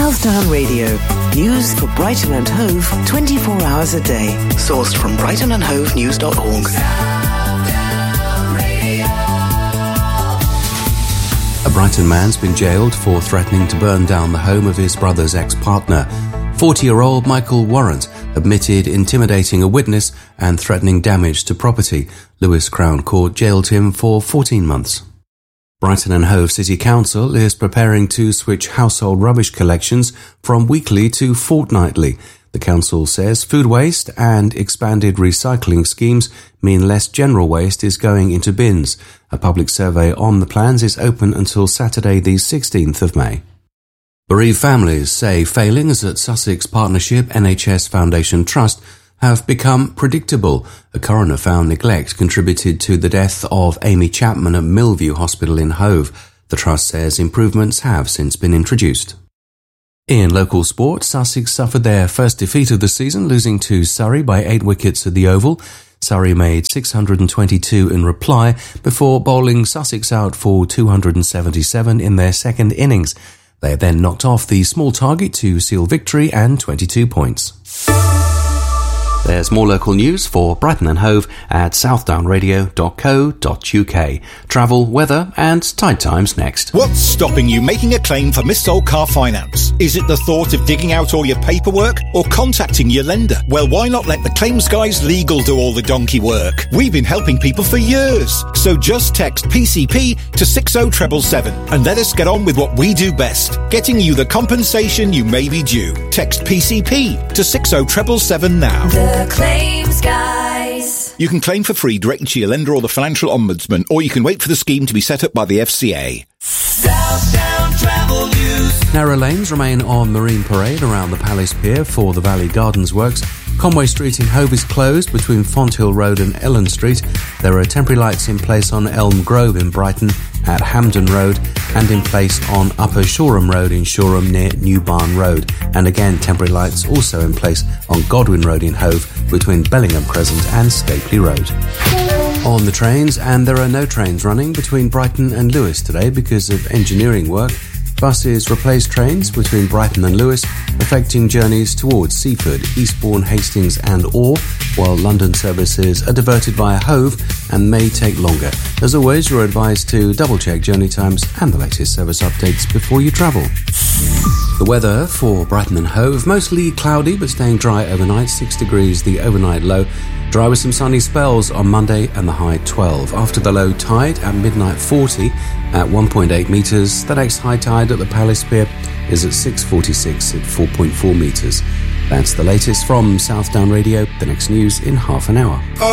Southdown Radio. News for Brighton and Hove 24 hours a day. Sourced from brightonandhovenews.org. A Brighton man's been jailed for threatening to burn down the home of his brother's ex-partner. 40-year-old Michael Warrant admitted intimidating a witness and threatening damage to property. Lewes Crown Court jailed him for 14 months. Brighton and Hove City Council is preparing to switch household rubbish collections from weekly to fortnightly. The council says food waste and expanded recycling schemes mean less general waste is going into bins. A public survey on the plans is open until Saturday the 16th of May. Bereaved families say failings at Sussex Partnership NHS Foundation Trust have become predictable. A coroner found neglect contributed to the death of Amy Chapman at Millview Hospital in Hove. The trust says improvements have since been introduced. In local sport, Sussex suffered their first defeat of the season, losing to Surrey by 8 wickets at the Oval. Surrey made 622 in reply before bowling Sussex out for 277 in their second innings. They then knocked off the small target to seal victory and 22 points. There's more local news for Brighton and Hove at southdownradio.co.uk. Travel, weather and tide times next. What's stopping you making a claim for missold car finance? Is it the thought of digging out all your paperwork or contacting your lender? Well, why not let the Claims Guys Legal do all the donkey work? We've been helping people for years. So just text PCP to 60777 and let us get on with what we do best, getting you the compensation you may be due. Text PCP to 60777 now. The Claims Guys. You can claim for free directly to your lender or the Financial Ombudsman, or you can wait for the scheme to be set up by the FCA. Southdown Travel News. Narrow lanes remain on Marine Parade around the Palace Pier for the Valley Gardens works. Conway Street in Hove is closed between Fonthill Road and Ellen Street. There are temporary lights in place on Elm Grove in Brighton at Hampden Road and in place on Upper Shoreham Road in Shoreham near New Barn Road. And again, temporary lights also in place on Godwin Road in Hove between Bellingham Crescent and Stapley Road. On the trains, and there are no trains running between Brighton and Lewes today because of engineering work. Buses replace trains between Brighton and Lewes, affecting journeys towards Seaford, Eastbourne, Hastings and Orr, while London services are diverted via Hove and may take longer. As always, you're advised to double-check journey times and the latest service updates before you travel. The weather for Brighton and Hove, mostly cloudy but staying dry overnight, 6 degrees the overnight low. Dry with some sunny spells on Monday and the high 12. After the low tide at midnight 40 at 1.8 metres. The next high tide at the Palace Pier is at 6:46 at 4.4 metres. That's the latest from Southdown Radio. The next news in half an hour.